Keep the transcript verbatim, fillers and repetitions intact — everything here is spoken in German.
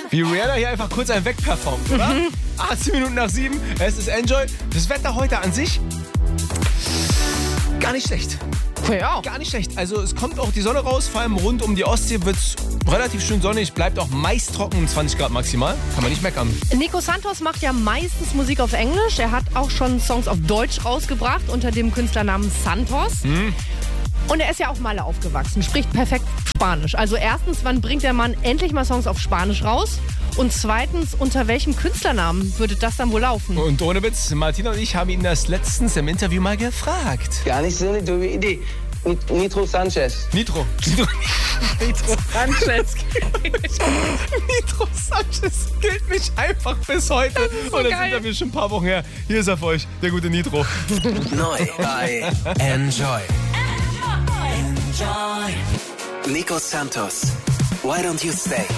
Wie Rihanna hier einfach kurz einen wegperformt, oder? achtzehn Minuten nach sieben, es ist Enjoy. Das Wetter heute an sich gar nicht schlecht. Ja. Gar nicht schlecht. Also es kommt auch die Sonne raus, vor allem rund um die Ostsee wird es relativ schön sonnig, bleibt auch meist trocken, zwanzig Grad maximal. Kann man nicht meckern. Nico Santos macht ja meistens Musik auf Englisch. Er hat auch schon Songs auf Deutsch rausgebracht unter dem Künstlernamen Santos. Mhm. Und er ist ja auf Malle aufgewachsen, spricht perfekt Spanisch. Also erstens, wann bringt der Mann endlich mal Songs auf Spanisch raus? Und zweitens, unter welchem Künstlernamen würde das dann wohl laufen? Und ohne Witz, Martina und ich haben ihn das letztens im Interview mal gefragt. Gar nicht so eine dumme Idee. Nit- Nitro Sanchez. Nitro. Nitro. Nitro. Sanchez. Nitro Sanchez gilt mich einfach bis heute. ist so Und das geil. Interview ist schon ein paar Wochen her. Hier ist er für euch, der gute Nitro. Neu bei Enjoy. Enjoy. Nico Santos. Why don't you stay?